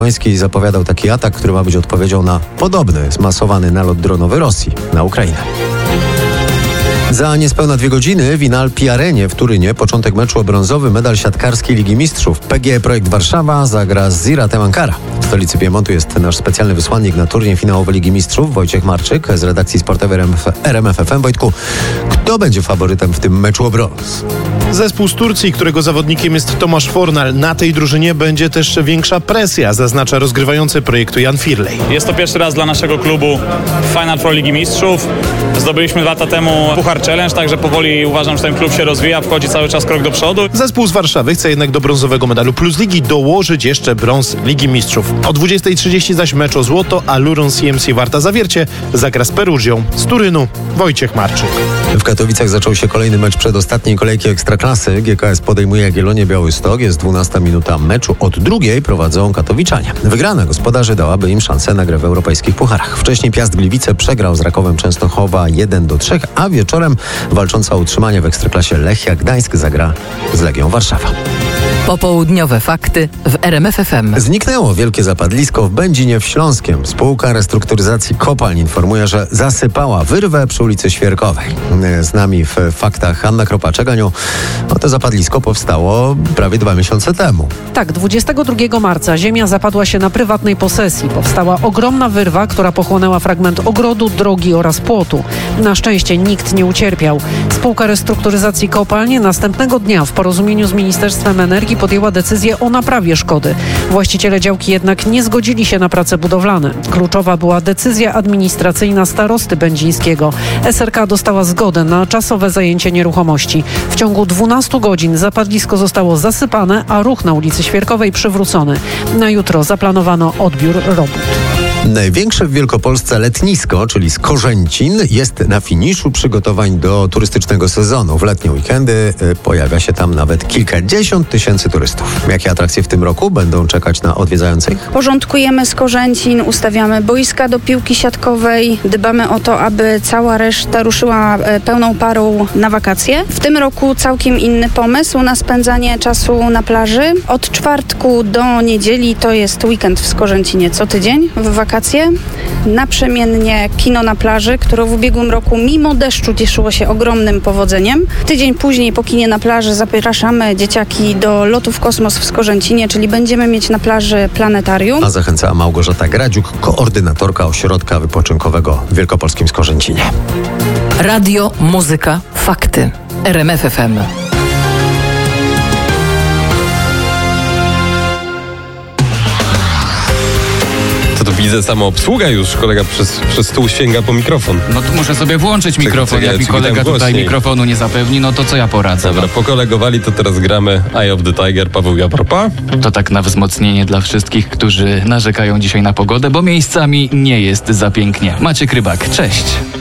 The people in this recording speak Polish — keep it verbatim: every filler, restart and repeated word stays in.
Zełenski zapowiadał taki atak, który ma być odpowiedzią na podobny zmasowany nalot dronowy Rosji na Ukrainę. Za niespełna dwie godziny w Inalpi Arenie w Turynie początek meczu o brązowy medal siatkarskiej Ligi Mistrzów. P G E Projekt Warszawa zagra z Ziratem Ankara. W stolicy Piemontu jest nasz specjalny wysłannik na turniej finałowy Ligi Mistrzów, Wojciech Marczyk z redakcji sportowej R M F F M. Wojtku, kto będzie faworytem w tym meczu o brąz? Zespół z Turcji, którego zawodnikiem jest Tomasz Fornal. Na tej drużynie będzie też większa presja, zaznacza rozgrywający projektu Jan Firlej. Jest to pierwszy raz dla naszego klubu Final Four Ligi Mistrzów. Zdobyliśmy dwa lata temu Puchar Challenge, także powoli uważam, że ten klub się rozwija, wchodzi cały czas krok do przodu. Zespół z Warszawy chce jednak do brązowego medalu Plus Ligi dołożyć jeszcze brąz Ligi Mistrzów. O dwudziestej trzydzieści zaś mecz o złoto, a Luron C M C Warta Zawiercie zagra z Perugią. Z Turynu Wojciech Marczyk. W Katowicach zaczął się kolejny mecz przedostatniej kolejki Ekstraklasy. G K S podejmuje Jagiellonię Białystok. Jest dwunasta minuta meczu. Od drugiej prowadzą katowiczanie. Wygrana gospodarzy dałaby im szansę na grę w europejskich pucharach. Wcześniej Piast Gliwice przegrał z Rakowem Częstochowa jeden do trzech, a wieczorem walcząca o utrzymanie w Ekstraklasie Lechia Gdańsk zagra z Legią Warszawa. Popołudniowe fakty w R M F F M. Zniknęło wielkie zapadlisko w Będzinie w Śląskiem. Spółka restrukturyzacji kopalń informuje, że zasypała wyrwę przy ulicy Świerkowej. Z nami w faktach Anna Kropaczek-Aniu. No to zapadlisko powstało prawie dwa miesiące temu. Tak, dwudziestego drugiego marca ziemia zapadła się na prywatnej posesji. Powstała ogromna wyrwa, która pochłonęła fragment ogrodu, drogi oraz płotu. Na szczęście nikt nie ucierpiał. Spółka restrukturyzacji kopalń następnego dnia w porozumieniu z Ministerstwem Energii podjęła decyzję o naprawie szkody. Właściciele działki jednak nie zgodzili się na prace budowlane. Kluczowa była decyzja administracyjna starosty będzińskiego. S R K dostała zgodę na czasowe zajęcie nieruchomości. W ciągu dwunastu godzin zapadlisko zostało zasypane, a ruch na ulicy Świerkowej przywrócony. Na jutro zaplanowano odbiór robót. Największe w Wielkopolsce letnisko, czyli Skorzęcin, jest na finiszu przygotowań do turystycznego sezonu. W letnie weekendy y, pojawia się tam nawet kilkadziesiąt tysięcy turystów. Jakie atrakcje w tym roku będą czekać na odwiedzających? Porządkujemy Skorzęcin, ustawiamy boiska do piłki siatkowej, dbamy o to, aby cała reszta ruszyła e, pełną parą na wakacje. W tym roku całkiem inny pomysł na spędzanie czasu na plaży. Od czwartku do niedzieli to jest weekend w Skorzęcinie co tydzień w wakacje. Naprzemiennie kino na plaży, które w ubiegłym roku mimo deszczu cieszyło się ogromnym powodzeniem. Tydzień później po kinie na plaży zapraszamy dzieciaki do lotu w kosmos w Skorzęcinie, czyli będziemy mieć na plaży planetarium. A zachęcała Małgorzata Gradziuk, koordynatorka ośrodka wypoczynkowego w wielkopolskim Skorzęcinie. Radio, muzyka, fakty. R M F F M. To tu widzę samoobsługa już. Kolega przez, przez stół sięga po mikrofon. No to muszę sobie włączyć mikrofon. Czekaj, Jak mi czekaj, kolega tutaj głośniej. mikrofonu nie zapewni, no to co ja poradzę? Dobra, pokolegowali, to teraz gramy Eye of the Tiger, Paweł Japropa. To tak na wzmocnienie dla wszystkich, którzy narzekają dzisiaj na pogodę, bo miejscami nie jest za pięknie. Maciek Rybak, cześć.